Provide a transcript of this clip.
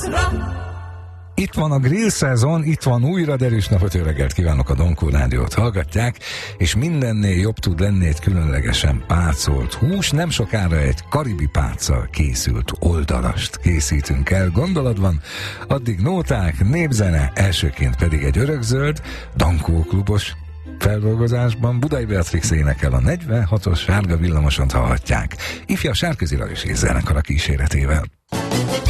Itt van a grill szezon, itt van újra, derűs napot, jó reggelt kívánok, a Donkó Rádiót hallgatják, és mindennél jobb tud lenni egy különlegesen pácolt hús. Nem sokára egy karibi páccal készült oldalast készítünk el gondolatban, addig nóták, népzene, elsőként pedig egy örökzöld, Dankó klubos feldolgozásban Budai Beatrix énekel, a 46-os Sárga villamosont hallhatják. Ifjabb Sárközi Lajos és zenekar a kíséretével.